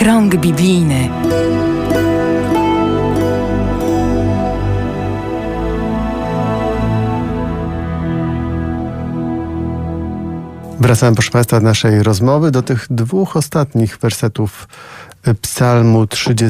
Krąg biblijny. Wracamy, proszę Państwa, do naszej rozmowy, do tych dwóch ostatnich wersetów Psalmu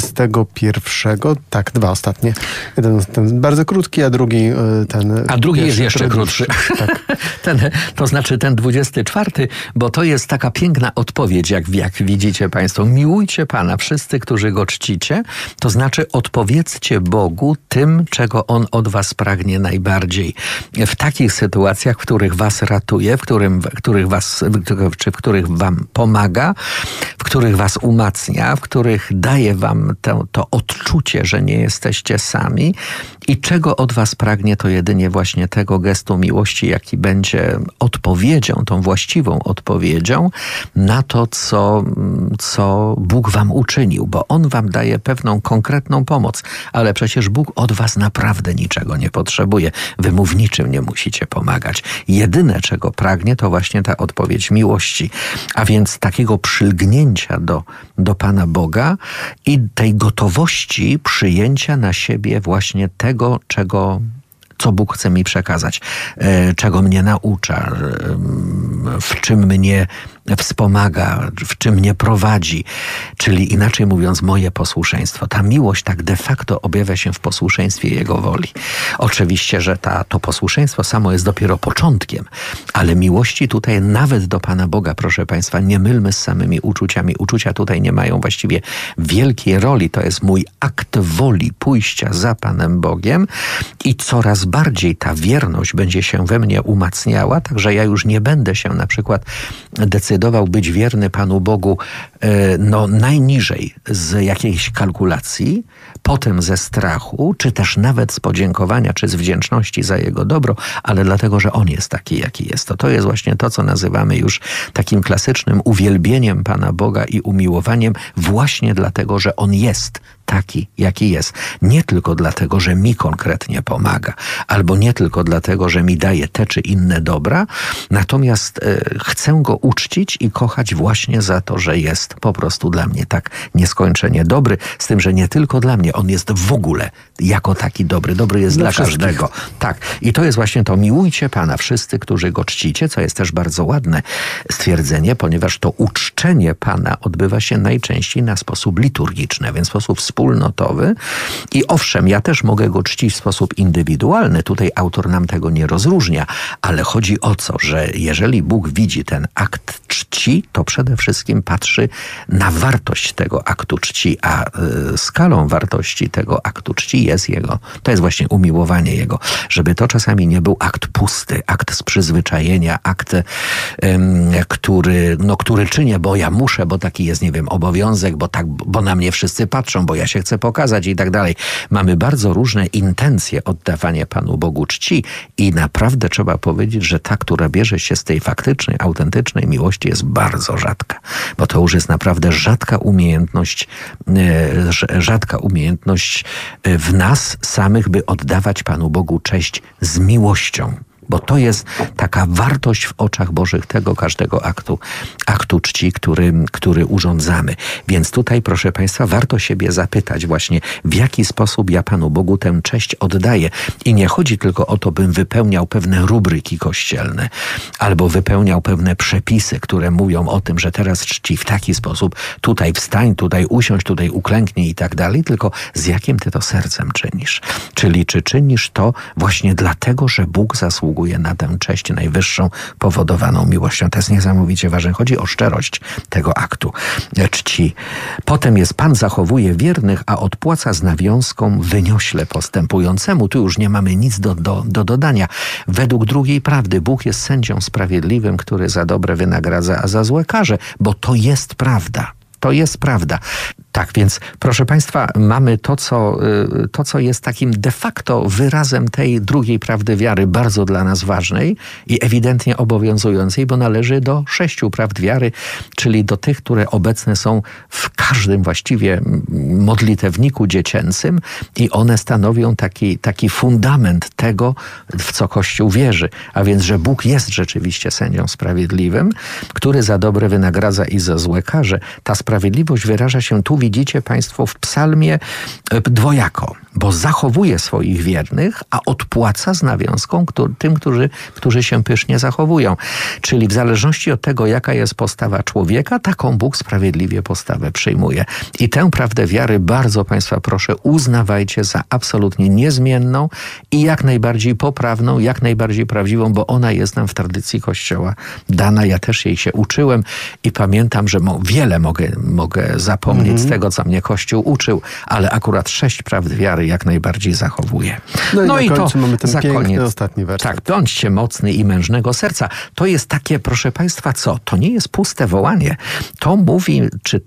31. Tak, dwa ostatnie. Jeden ten bardzo krótki, a drugi ten... A drugi jest jeszcze krótszy. Tak. To znaczy ten 24, bo to jest taka piękna odpowiedź, jak widzicie Państwo. Miłujcie Pana, wszyscy, którzy Go czcicie. To znaczy odpowiedzcie Bogu tym, czego On od was pragnie najbardziej. W takich sytuacjach, w których was ratuje, w których wam pomaga, w których was umacnia, w których daje wam to odczucie, że nie jesteście sami i czego od was pragnie, to jedynie właśnie tego gestu miłości, jaki będzie odpowiedzią, tą właściwą odpowiedzią na to, co Bóg wam uczynił, bo On wam daje pewną konkretną pomoc, ale przecież Bóg od was naprawdę niczego nie potrzebuje. Wy mu w niczym nie musicie pomagać. Jedyne, czego pragnie, to właśnie ta odpowiedź miłości, a więc takiego przylgnięcia do Pana Boga i tej gotowości przyjęcia na siebie właśnie tego, co Bóg chce mi przekazać, czego mnie naucza, w czym mnie wspomaga, w czym mnie prowadzi, czyli inaczej mówiąc moje posłuszeństwo. Ta miłość tak de facto objawia się w posłuszeństwie Jego woli. Oczywiście, że to posłuszeństwo samo jest dopiero początkiem, ale miłości tutaj nawet do Pana Boga, proszę Państwa, nie mylmy z samymi uczuciami. Uczucia tutaj nie mają właściwie wielkiej roli. To jest mój akt woli pójścia za Panem Bogiem i coraz bardziej ta wierność będzie się we mnie umacniała, także ja już nie będę się na przykład decydował być wierny Panu Bogu najniżej z jakiejś kalkulacji, potem ze strachu, czy też nawet z podziękowania, czy z wdzięczności za Jego dobro, ale dlatego, że On jest taki, jaki jest. To jest właśnie to, co nazywamy już takim klasycznym uwielbieniem Pana Boga i umiłowaniem właśnie dlatego, że On jest taki, jaki jest. Nie tylko dlatego, że mi konkretnie pomaga, albo nie tylko dlatego, że mi daje te czy inne dobra, natomiast chcę Go uczcić i kochać właśnie za to, że jest po prostu dla mnie tak nieskończenie dobry, z tym, że nie tylko dla mnie, On jest w ogóle jako taki dobry. Dobry jest dla każdego. Tak. I to jest właśnie to. Miłujcie Pana, wszyscy, którzy Go czcicie, co jest też bardzo ładne stwierdzenie, ponieważ to uczczenie Pana odbywa się najczęściej na sposób liturgiczny, więc w sposób wspólnotowy. I owszem, ja też mogę Go czcić w sposób indywidualny. Tutaj autor nam tego nie rozróżnia, ale chodzi o co, że jeżeli Bóg widzi ten akt czci, to przede wszystkim patrzy na wartość tego aktu czci, a skalą wartości tego aktu czci jest to jest właśnie umiłowanie Jego. Żeby to czasami nie był akt pusty, akt z przyzwyczajenia, akt, który czynię, bo ja muszę, bo taki jest, nie wiem, obowiązek, bo na mnie wszyscy patrzą, bo ja się chcę pokazać i tak dalej. Mamy bardzo różne intencje oddawania Panu Bogu czci i naprawdę trzeba powiedzieć, że ta, która bierze się z tej faktycznej, autentycznej miłości, jest bardzo rzadka, bo to już jest naprawdę rzadka umiejętność w nas samych, by oddawać Panu Bogu cześć z miłością. Bo to jest taka wartość w oczach Bożych tego każdego aktu czci, który urządzamy. Więc tutaj, proszę Państwa, warto siebie zapytać właśnie, w jaki sposób ja Panu Bogu tę cześć oddaję. I nie chodzi tylko o to, bym wypełniał pewne rubryki kościelne, albo wypełniał pewne przepisy, które mówią o tym, że teraz czci w taki sposób, tutaj wstań, tutaj usiądź, tutaj uklęknij i tak dalej, tylko z jakim ty to sercem czynisz. Czyli czy czynisz to właśnie dlatego, że Bóg zasługuje na tę cześć najwyższą powodowaną miłością. To jest niesamowicie ważne. Chodzi o szczerość tego aktu czci. Potem jest Pan zachowuje wiernych, a odpłaca z nawiązką wyniośle postępującemu. Tu już nie mamy nic do dodania. Według drugiej prawdy Bóg jest sędzią sprawiedliwym, który za dobre wynagradza, a za złe karze, bo to jest prawda. To jest prawda. Tak, więc proszę Państwa, mamy to, co jest takim de facto wyrazem tej drugiej prawdy wiary, bardzo dla nas ważnej i ewidentnie obowiązującej, bo należy do 6 prawd wiary, czyli do tych, które obecne są w każdym właściwie modlitewniku dziecięcym i one stanowią taki fundament tego, w co Kościół wierzy. A więc, że Bóg jest rzeczywiście sędzią sprawiedliwym, który za dobre wynagradza i za złe karze. Ta sprawiedliwość wyraża się tu, widzicie Państwo, w psalmie dwojako, bo zachowuje swoich wiernych, a odpłaca z nawiązką tym, którzy się pysznie zachowują. Czyli w zależności od tego, jaka jest postawa człowieka, taką Bóg sprawiedliwie postawę przyjmuje. I tę prawdę wiary bardzo Państwa proszę, uznawajcie za absolutnie niezmienną i jak najbardziej poprawną, jak najbardziej prawdziwą, bo ona jest nam w tradycji Kościoła dana. Ja też jej się uczyłem i pamiętam, że wiele mogę zapomnieć z tego, co mnie Kościół uczył, ale akurat 6 prawd wiary jak najbardziej zachowuje. No i na końcu mamy ten piękny ostatni werset. Tak, bądźcie mocny i mężnego serca. To jest takie, proszę Państwa, co? To nie jest puste wołanie. To mówi,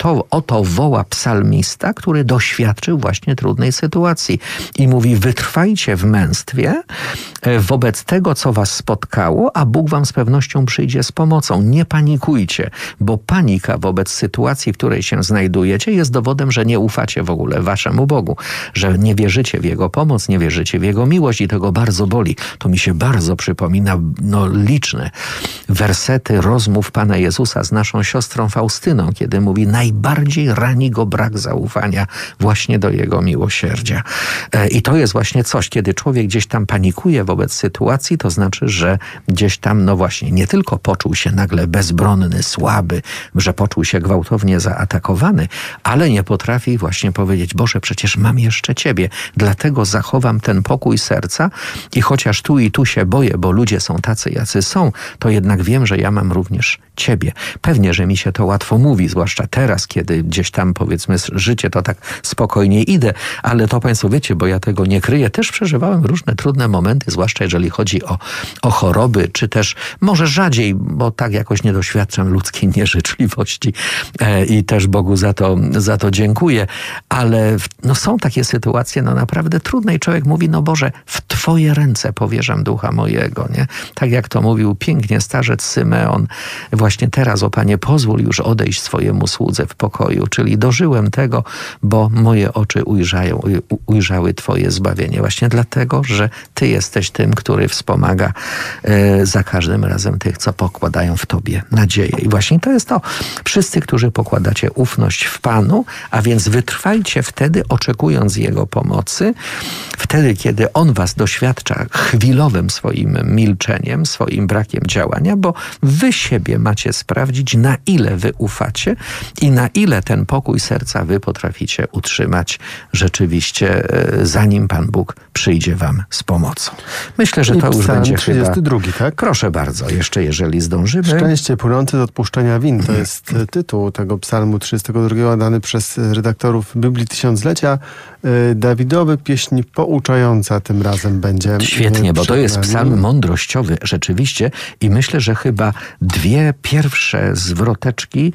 oto woła psalmista, który doświadczył właśnie trudnej sytuacji. I mówi, wytrwajcie w męstwie wobec tego, co was spotkało, a Bóg wam z pewnością przyjdzie z pomocą. Nie panikujcie, bo panika wobec sytuacji, w której się znajdujecie, jest dowodem, że nie ufacie w ogóle waszemu Bogu, że nie wierzycie w Jego pomoc, nie wierzycie w Jego miłość i tego bardzo boli. To mi się bardzo przypomina liczne wersety rozmów Pana Jezusa z naszą siostrą Faustyną, kiedy mówi, najbardziej rani go brak zaufania właśnie do Jego miłosierdzia. I to jest właśnie coś, kiedy człowiek gdzieś tam panikuje wobec sytuacji, to znaczy, że gdzieś tam, no właśnie, nie tylko poczuł się nagle bezbronny, słaby, że poczuł się gwałtownie zaatakowany, ale nie potrafi właśnie powiedzieć, Boże, przecież mam jeszcze Ciebie, dlatego zachowam ten pokój serca i chociaż tu i tu się boję, bo ludzie są tacy, jacy są, to jednak wiem, że ja mam również Ciebie. Pewnie, że mi się to łatwo mówi, zwłaszcza teraz, kiedy gdzieś tam, powiedzmy, życie to tak spokojnie idę, ale to Państwo wiecie, bo ja tego nie kryję. Też przeżywałem różne trudne momenty, zwłaszcza jeżeli chodzi o choroby, czy też może rzadziej, bo tak jakoś nie doświadczam ludzkiej nieżyczliwości i też Bogu za to dziękuję, ale no są takie sytuacje no naprawdę trudne i człowiek mówi, no Boże, w Twoje ręce powierzam ducha mojego, nie? Tak jak to mówił pięknie starzec Symeon, właśnie teraz, o Panie, pozwól już odejść swojemu słudze w pokoju, czyli dożyłem tego, bo moje oczy ujrzały Twoje zbawienie. Właśnie dlatego, że Ty jesteś tym, który wspomaga za każdym razem tych, co pokładają w Tobie nadzieję. I właśnie to jest to. Wszyscy, którzy pokładacie ufność w Panu, a więc wytrwajcie wtedy, oczekując Jego pomocy, wtedy, kiedy On was doświadcza chwilowym swoim milczeniem, swoim brakiem działania, bo wy siebie macie sprawdzić, na ile wy ufacie i na ile ten pokój serca wy potraficie utrzymać rzeczywiście, zanim Pan Bóg przyjdzie wam z pomocą. Myślę, że to już będzie 32, chyba... tak? Proszę bardzo, jeszcze jeżeli zdążymy. Szczęście płynące z odpuszczenia win. To jest tytuł tego psalmu 32 dany przez redaktorów Biblii Tysiąclecia. Dawidowy pieśń pouczająca tym razem będzie. Świetnie, bo to jest psalm mądrościowy rzeczywiście i myślę, że chyba 2 pierwsze zwroteczki,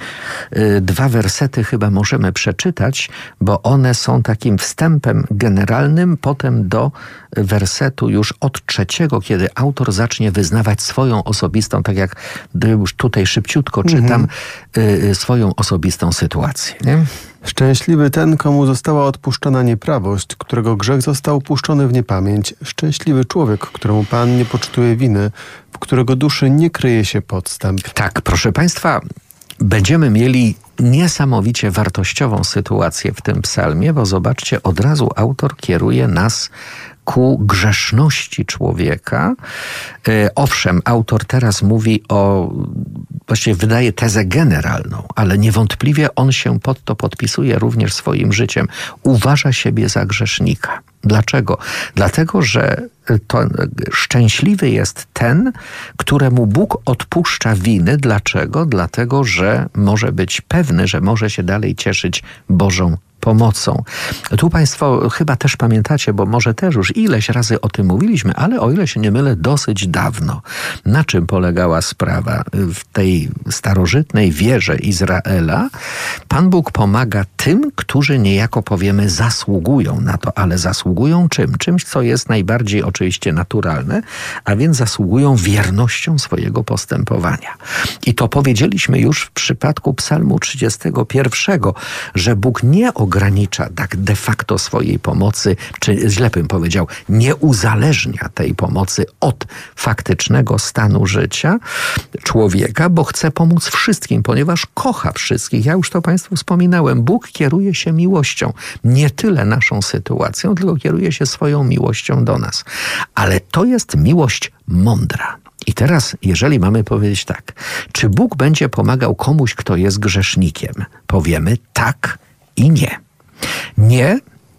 2 wersety chyba możemy przeczytać, bo one są takim wstępem generalnym, potem do wersetu już od 3, kiedy autor zacznie wyznawać swoją osobistą, tak jak już tutaj szybciutko czytam, swoją osobistą sytuację. Nie? Szczęśliwy ten, komu została odpuszczona nieprawość, którego grzech został puszczony w niepamięć. Szczęśliwy człowiek, któremu Pan nie poczytuje winy, w którego duszy nie kryje się podstęp. Tak, proszę Państwa, będziemy mieli niesamowicie wartościową sytuację w tym psalmie, bo zobaczcie, od razu autor kieruje nas ku grzeszności człowieka. Owszem, autor teraz mówi właściwie wydaje tezę generalną, ale niewątpliwie on się pod to podpisuje również swoim życiem. Uważa siebie za grzesznika. Dlaczego? Dlatego, że to szczęśliwy jest ten, któremu Bóg odpuszcza winy. Dlaczego? Dlatego, że może być pewny, że może się dalej cieszyć Bożą pomocą. Tu Państwo chyba też pamiętacie, bo może też już ileś razy o tym mówiliśmy, ale o ile się nie mylę, dosyć dawno. Na czym polegała sprawa? W tej starożytnej wierze Izraela Pan Bóg pomaga tym, którzy niejako powiemy zasługują na to, ale zasługują czym? Czymś, co jest najbardziej oczywiście naturalne, a więc zasługują wiernością swojego postępowania. I to powiedzieliśmy już w przypadku Psalmu 31, że Bóg nie ogranicza tak de facto swojej pomocy, czy źle bym powiedział, nie uzależnia tej pomocy od faktycznego stanu życia człowieka, bo chce pomóc wszystkim, ponieważ kocha wszystkich. Ja już to Państwu wspominałem. Bóg kieruje się miłością. Nie tyle naszą sytuacją, tylko kieruje się swoją miłością do nas. Ale to jest miłość mądra. I teraz, jeżeli mamy powiedzieć tak, czy Bóg będzie pomagał komuś, kto jest grzesznikiem? Powiemy tak i nie. Nie,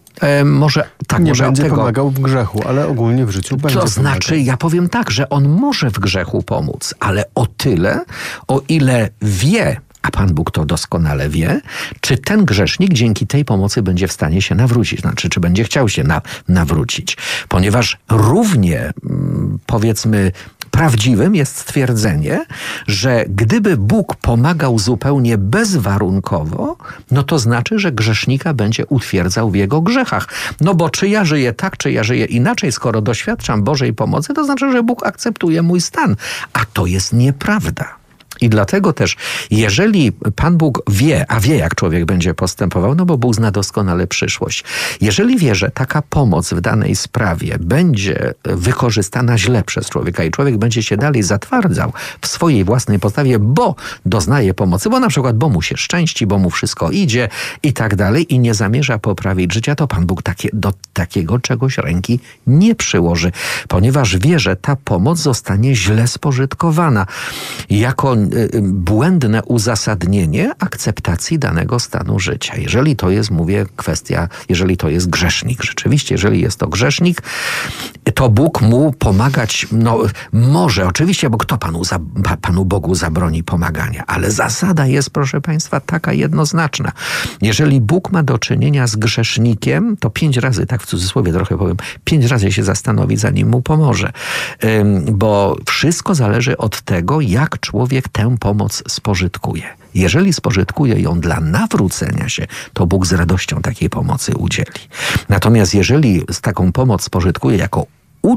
może tak, nie może będzie pomagał w grzechu, ale ogólnie w życiu będzie To znaczy, pomagał. ja powiem tak, że on może w grzechu pomóc, ale o tyle, o ile wie, a Pan Bóg to doskonale wie, czy ten grzesznik dzięki tej pomocy będzie w stanie się nawrócić, znaczy, czy będzie chciał się nawrócić. Ponieważ równie, powiedzmy, prawdziwym jest stwierdzenie, że gdyby Bóg pomagał zupełnie bezwarunkowo, no to znaczy, że grzesznika będzie utwierdzał w jego grzechach. No bo czy ja żyję tak, czy ja żyję inaczej, skoro doświadczam Bożej pomocy, to znaczy, że Bóg akceptuje mój stan. A to jest nieprawda. I dlatego też, jeżeli Pan Bóg wie, a wie, jak człowiek będzie postępował, no bo Bóg zna doskonale przyszłość. Jeżeli wie, że taka pomoc w danej sprawie będzie wykorzystana źle przez człowieka i człowiek będzie się dalej zatwardzał w swojej własnej postawie, bo doznaje pomocy, bo na przykład, bo mu się szczęści, bo mu wszystko idzie i tak dalej i nie zamierza poprawić życia, to Pan Bóg do takiego czegoś ręki nie przyłoży, ponieważ wie, że ta pomoc zostanie źle spożytkowana jako błędne uzasadnienie akceptacji danego stanu życia. Jeżeli to jest, mówię, kwestia, jeżeli to jest grzesznik. Rzeczywiście, jeżeli jest to grzesznik, to Bóg mu pomagać, no może, oczywiście, bo kto Panu Bogu zabroni pomagania? Ale zasada jest, proszę Państwa, taka jednoznaczna. Jeżeli Bóg ma do czynienia z grzesznikiem, to 5 razy, tak w cudzysłowie trochę powiem, 5 razy się zastanowi, zanim mu pomoże. Bo wszystko zależy od tego, jak człowiek tę pomoc spożytkuje. Jeżeli spożytkuje ją dla nawrócenia się, to Bóg z radością takiej pomocy udzieli. Natomiast jeżeli taką pomoc spożytkuje jako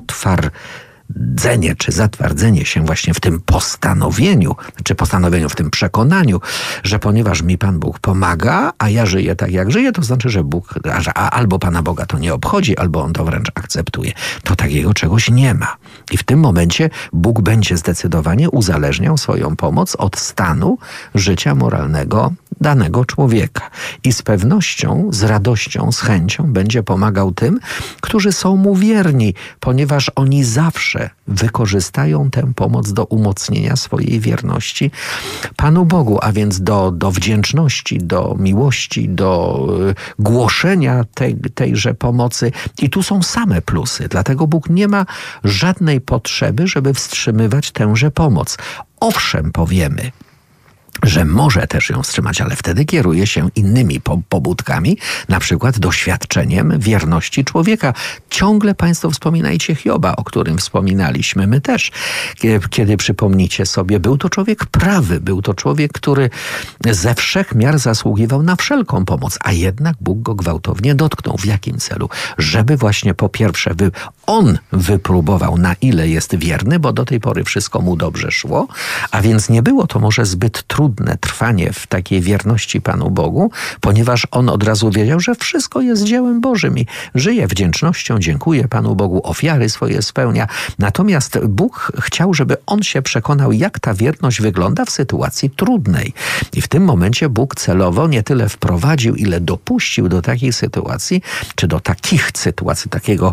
utwardzenie czy zatwardzenie się właśnie w tym postanowieniu, w tym przekonaniu, że ponieważ mi Pan Bóg pomaga, a ja żyję tak, jak żyję, to znaczy, że Bóg, albo Pana Boga to nie obchodzi, albo On to wręcz akceptuje. To takiego czegoś nie ma. I w tym momencie Bóg będzie zdecydowanie uzależniał swoją pomoc od stanu życia moralnego danego człowieka. I z pewnością, z radością, z chęcią będzie pomagał tym, którzy są mu wierni, ponieważ oni zawsze wykorzystają tę pomoc do umocnienia swojej wierności Panu Bogu, a więc do wdzięczności, do miłości, do głoszenia tejże pomocy. I tu są same plusy. Dlatego Bóg nie ma żadnej potrzeby, żeby wstrzymywać tęże pomoc. Owszem, powiemy, że może też ją wstrzymać, ale wtedy kieruje się innymi pobudkami, na przykład doświadczeniem wierności człowieka. Ciągle Państwo wspominajcie Hioba, o którym wspominaliśmy my też. Kiedy przypomnicie sobie, był to człowiek prawy, był to człowiek, który ze wszech miar zasługiwał na wszelką pomoc, a jednak Bóg go gwałtownie dotknął. W jakim celu? Żeby właśnie po pierwsze on wypróbował, na ile jest wierny, bo do tej pory wszystko mu dobrze szło, a więc nie było to może zbyt trudne trwanie w takiej wierności Panu Bogu, ponieważ on od razu wiedział, że wszystko jest dziełem Bożym i żyje wdzięcznością, dziękuję Panu Bogu, ofiary swoje spełnia. Natomiast Bóg chciał, żeby on się przekonał, jak ta wierność wygląda w sytuacji trudnej. I w tym momencie Bóg celowo nie tyle wprowadził, ile dopuścił do takiej sytuacji, czy do takich sytuacji, takiego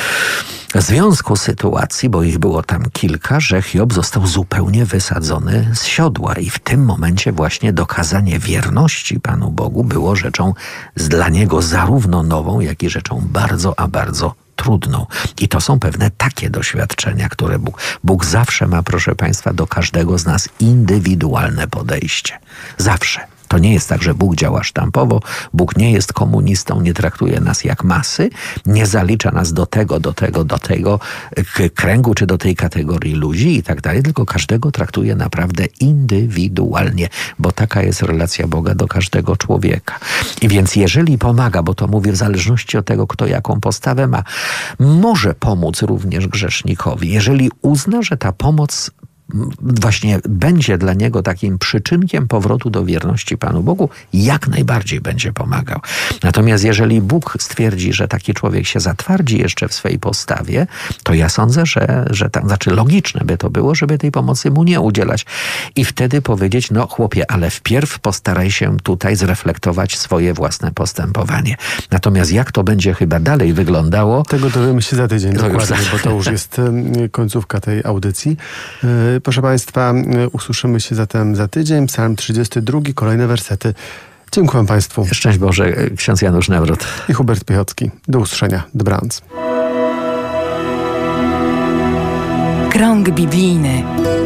związku sytuacji, bo ich było tam kilka, że Hiob został zupełnie wysadzony z siodła i w tym momencie właśnie dokazanie wierności Panu Bogu było rzeczą dla niego zarówno nową, jak i rzeczą bardzo, a bardzo trudną. I to są pewne takie doświadczenia, które Bóg zawsze ma, proszę Państwa, do każdego z nas indywidualne podejście. Zawsze. To nie jest tak, że Bóg działa sztampowo, Bóg nie jest komunistą, nie traktuje nas jak masy, nie zalicza nas do tego kręgu, czy do tej kategorii ludzi i tak dalej, tylko każdego traktuje naprawdę indywidualnie, bo taka jest relacja Boga do każdego człowieka. I więc jeżeli pomaga, bo to mówię w zależności od tego, kto jaką postawę ma, może pomóc również grzesznikowi, jeżeli uzna, że ta pomoc właśnie będzie dla niego takim przyczynkiem powrotu do wierności Panu Bogu, jak najbardziej będzie pomagał. Natomiast jeżeli Bóg stwierdzi, że taki człowiek się zatwardzi jeszcze w swej postawie, to ja sądzę, że tam, znaczy logiczne by to było, żeby tej pomocy mu nie udzielać. I wtedy powiedzieć, no chłopie, ale wpierw postaraj się tutaj zreflektować swoje własne postępowanie. Natomiast jak to będzie chyba dalej wyglądało? Tego dowiemy się za tydzień, to dokładnie, bo to już jest końcówka tej audycji. Proszę Państwa, usłyszymy się zatem za tydzień. Psalm 32, kolejne wersety. Dziękuję Państwu. Szczęść Boże, ksiądz Janusz Nawrot I Hubert Piechocki. Do usłyszenia. Dobranoc. Krąg biblijny.